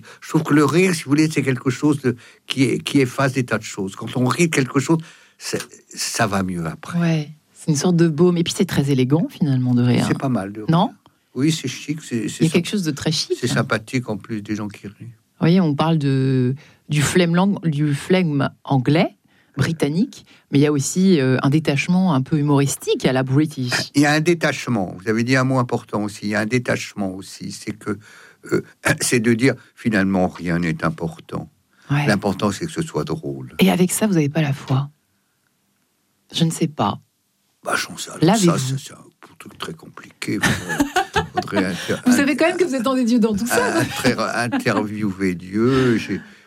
Je trouve que le rire, si vous voulez, c'est quelque chose qui efface des tas de choses. Quand on rit de quelque chose, ça va mieux après. Ouais, c'est une sorte de baume. Et puis c'est très élégant, finalement, de rire. C'est pas mal de rire. Non ? Oui, c'est chic. Il y a quelque chose de très chic. C'est sympathique, en plus, des gens qui rient. Vous voyez, on parle du flegme anglais, britannique, mais il y a aussi un détachement un peu humoristique à la British. Il y a un détachement. Vous avez dit un mot important aussi. Il y a un détachement aussi. C'est de dire, finalement, rien n'est important. Ouais. L'important, c'est que ce soit drôle. Et avec ça, vous n'avez pas la foi ? Je ne sais pas. J'en sais. Ça, c'est un truc très compliqué. Vous savez quand même que vous êtes en des dieux dans tout ça. Interviewer Dieu.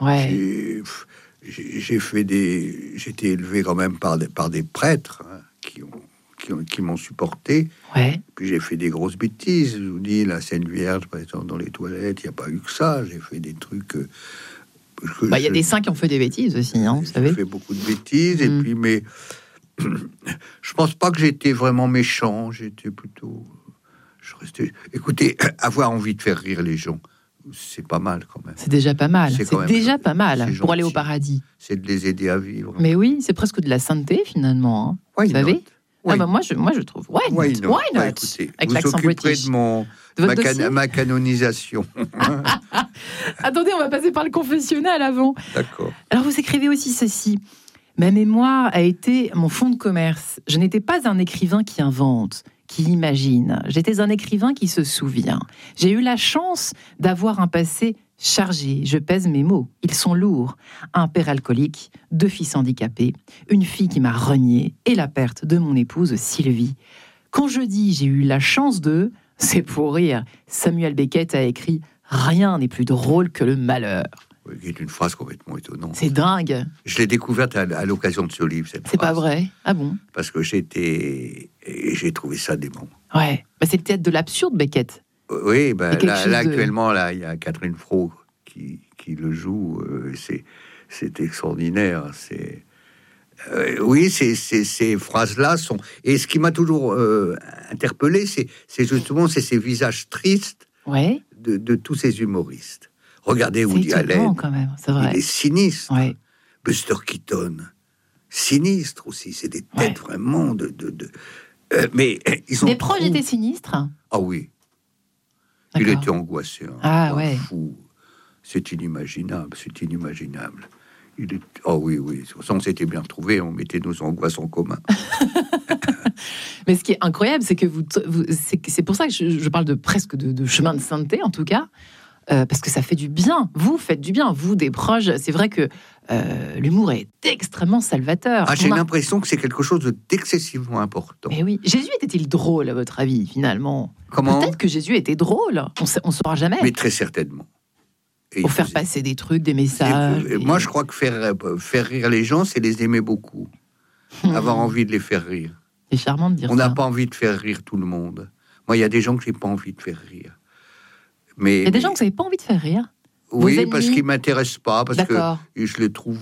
J'ai été élevé quand même par des prêtres qui m'ont supporté. Ouais. Puis j'ai fait des grosses bêtises. Je vous dis, la Sainte Vierge, par exemple, dans les toilettes, il n'y a pas eu que ça. J'ai fait des trucs. Il y a des saints qui ont fait des bêtises aussi, hein, vous savez. J'ai fait beaucoup de bêtises, et puis, mais je pense pas que j'étais vraiment méchant. J'étais plutôt. Écoutez, avoir envie de faire rire les gens, c'est pas mal quand même. C'est déjà pas mal. C'est déjà pas mal pour aller au paradis. C'est de les aider à vivre. Mais oui, c'est presque de la sainteté finalement. Hein. Vous savez. Moi, je trouve. Why not? Écoutez, avec vous l'accent occuperez british. de ma canonisation. Attendez, on va passer par le confessionnal avant. D'accord. Alors, vous écrivez aussi ceci. Ma mémoire a été mon fonds de commerce. Je n'étais pas un écrivain qui invente, qui imagine. J'étais un écrivain qui se souvient. J'ai eu la chance d'avoir un passé chargé. Je pèse mes mots. Ils sont lourds. Un père alcoolique, 2 fils handicapés, une fille qui m'a renié et la perte de mon épouse Sylvie. Quand je dis j'ai eu la chance de, c'est pour rire. Samuel Beckett a écrit « Rien n'est plus drôle que le malheur ». C'est une phrase complètement étonnante. C'est dingue. Je l'ai découverte à l'occasion de ce livre, cette phrase. C'est pas vrai? Ah bon? Parce que j'ai trouvé ça dément. Ouais, c'est le théâtre de l'absurde, Beckett. Oui, actuellement, là, il y a Catherine Fro qui le joue. C'est extraordinaire. Oui, ces phrases-là sont... Et ce qui m'a toujours interpellé, c'est justement ces visages tristes de tous ces humoristes. Regardez Woody Allen, quand même, c'est vrai. Il est sinistre. Ouais. Buster Keaton, sinistre aussi. C'est des têtes vraiment mais ils ont des proches étaient sinistres. Ah oui. D'accord. Il était angoissé. Fou. C'est inimaginable. Oh oui. Ça, on s'était bien retrouvés. On mettait nos angoisses en commun. Mais ce qui est incroyable, c'est que c'est pour ça que je parle presque de chemin de sainteté, en tout cas. Parce que ça fait du bien. Vous faites du bien. Vous, des proches, c'est vrai que l'humour est extrêment salvateur. J'ai l'impression que c'est quelque chose d'excessivement important. Mais oui. Jésus était-il drôle, à votre avis, finalement? Comment? Peut-être que Jésus était drôle. On ne saura jamais. Mais très certainement. Pour faire passer des trucs, des messages. Moi, je crois que faire rire les gens, c'est les aimer beaucoup. Avoir envie de les faire rire. C'est charmant de dire ça. On n'a pas envie de faire rire tout le monde. Moi, il y a des gens que j'ai pas envie de faire rire. Il y a des gens que vous n'avez pas envie de faire rire? Oui, parce qu'ils ne m'intéressent pas, parce D'accord. que je les trouve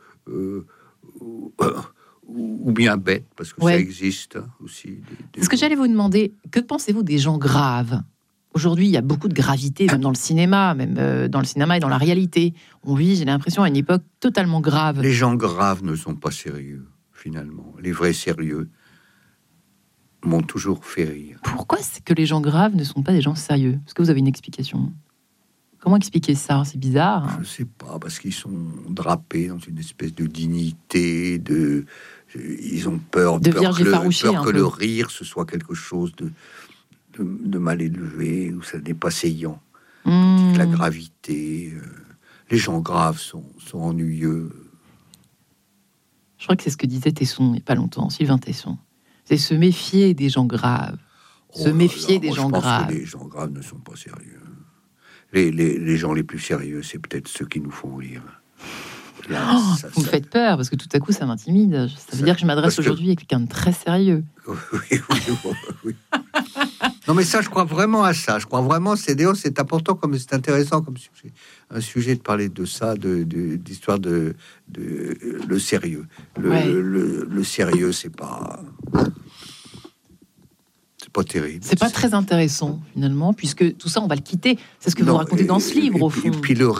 ou bien bêtes, parce que ça existe aussi. Ce que j'allais vous demander, que pensez-vous des gens graves? Aujourd'hui, il y a beaucoup de gravité, même dans le cinéma, et dans la réalité. On vit, j'ai l'impression, à une époque totalement grave. Les gens graves ne sont pas sérieux, finalement. Les vrais sérieux m'ont toujours fait rire. Pourquoi c'est que les gens graves ne sont pas des gens sérieux? Est-ce que vous avez une explication? Comment expliquer ça? C'est bizarre. Hein. Je ne sais pas, parce qu'ils sont drapés dans une espèce de dignité, ils ont peur que le rire, ce soit quelque chose de mal élevé, ou ça n'est pas saillant. La gravité, les gens graves sont ennuyeux. Je crois que c'est ce que disait Tesson, il n'y a pas longtemps, Sylvain Tesson. C'est se méfier des gens graves. Je pense que les gens graves ne sont pas sérieux. Les gens les plus sérieux, c'est peut-être ceux qui nous font rire. Là, vous me faites peur, parce que tout à coup, ça m'intimide. Ça veut dire que je m'adresse aujourd'hui à quelqu'un de très sérieux. Oui. Non, mais ça, je crois vraiment à ça. Je crois vraiment, c'est important, c'est intéressant comme sujet. Un sujet de parler de ça, d'histoire de le sérieux. Le sérieux, c'est pas terrible. C'est pas très intéressant, finalement, puisque tout ça, on va le quitter. C'est ce que vous racontez dans ce livre, au fond. Et puis le